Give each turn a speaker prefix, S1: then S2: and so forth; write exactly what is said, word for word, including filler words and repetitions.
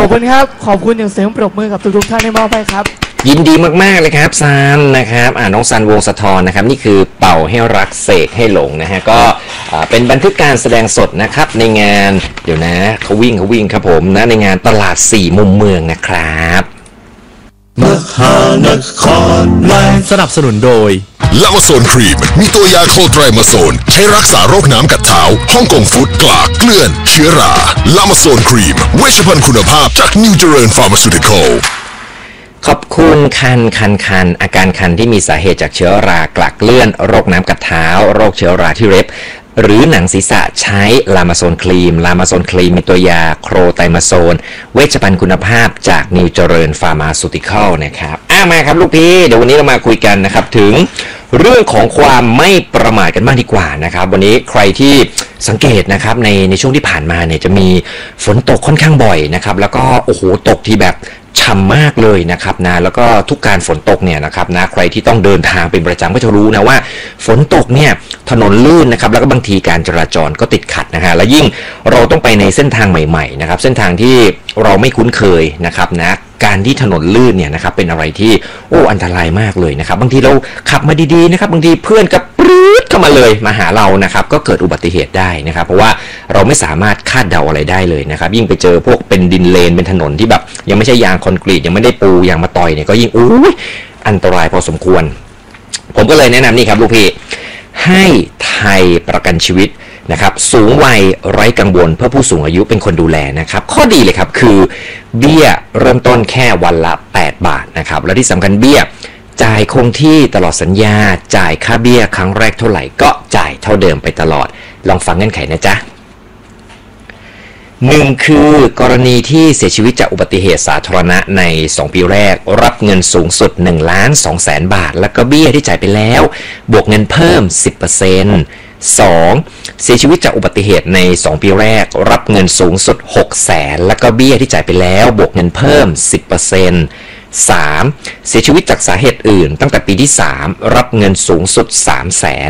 S1: อบคุณครับขอบคุณอย่างเสียงปรบมือกับทุกๆท่านที่มอบให้ครับ
S2: ยินดีมากๆเลยครับซันนะครับอ่าน้องซันวงศ์สะทอนนะครับนี่คือเป่าให้รักเสกให้หลงนะฮะก็เป็นบันทึกการแสดงสดนะครับในงานเดี๋ยวนะเขาวิ่งเขาวิ่งครับผมนะในงานตลาดสี่มุมเมืองนะครับ
S3: มหานครไลฟ์สนับสนุนโดย
S4: ลามาโซนครีมมีตัวยาโคไตรมาโซนใช้รักษาโรคน้ำกัดเท้าฮ่องกงฟุตกลากเกลื่อนเชื้อราลามาโซนครีมเวชภัณฑ์คุณภาพจากนิวเจริญฟาร์มาซูติคอล
S2: ขอบคุณคันคันคันอาการคันที่มีสาเหตุจากเชื้อรากลากเกลื่อนโรคน้ำกัดเท้าโรคเชื้อราที่เล็บหรือหนังศีรษะใช้ลามาโซนครีมลามาโซนครีมมีตัวยาโคไตรมาโซนเวชภัณฑ์คุณภาพจากนิวเจริญฟาร์มาซูติคอลนะครับอ่ะมาครับลูกพี่เดี๋ยววันนี้เรามาคุยกันนะครับถึงเรื่องของความไม่ประมาทกันบ้างดีกว่านะครับวันนี้ใครที่สังเกตนะครับในในช่วงที่ผ่านมาเนี่ยจะมีฝนตกค่อนข้างบ่อยนะครับแล้วก็โอ้โหตกที่แบบฉ่ำมากเลยนะครับนะแล้วก็ทุกการฝนตกเนี่ยนะครับนะใครที่ต้องเดินทางเป็นประจำก็จะรู้นะว่าฝนตกเนี่ยถนนลื่นนะครับแล้วก็บางทีการจราจรก็ติดขัดนะฮะและยิ่งเราต้องไปในเส้นทางใหม่ๆนะครับเส้นทางที่เราไม่คุ้นเคยนะครับนะการที่ถนนลื่นเนี่ยนะครับเป็นอะไรที่โอ้อันตรายมากเลยนะครับบางทีเราขับมาดีๆนะครับบางทีเพื่อนกับปรื๊ดเข้ามาเลยมาหาเรานะครับก็เกิดอุบัติเหตุได้นะครับเพราะว่าเราไม่สามารถคาดเดาอะไรได้เลยนะครับยิ่งไปเจอพวกเป็นดินเลนเป็นถนนที่แบบยังไม่ใช่ยางคอนกรีตยังไม่ได้ปูยางมะตอยเนี่ยก็ยิ่งอู้อันตรายพอสมควรผมก็เลยแนะนำนี่ครับลูกพี่ให้ไทยประกันชีวิตนะครับสูงวัยไร้กังวลเพื่อผู้สูงอายุเป็นคนดูแลนะครับข้อดีเลยครับคือเบี้ยเริ่มต้นแค่วันละแปดบาทนะครับและที่สำคัญเบี้ยจ่ายคงที่ตลอดสัญญาจ่ายค่าเบี้ยครั้งแรกเท่าไหร่ก็จ่ายเท่าเดิมไปตลอดลองฟังเงื่อนไขนะจ๊ะหนึ่งคือกรณีที่เสียชีวิตจากอุบัติเหตุสาธารณะในสองปีแรกรับเงินสูงสุด หนึ่งล้านสองแสน บาทแล้วก็เบี้ยที่จ่ายไปแล้วบวกเงินเพิ่ม สิบเปอร์เซ็นต์ สองเสียชีวิตจากอุบัติเหตุในสองปีแรกรับเงินสูงสุด หกแสนแล้วก็เบี้ยที่จ่ายไปแล้วบวกเงินเพิ่ม สิบเปอร์เซ็นต์ สามเสียชีวิตจากสาเหตุอื่นตั้งแต่ปีที่สามรับเงินสูงสุด สามแสน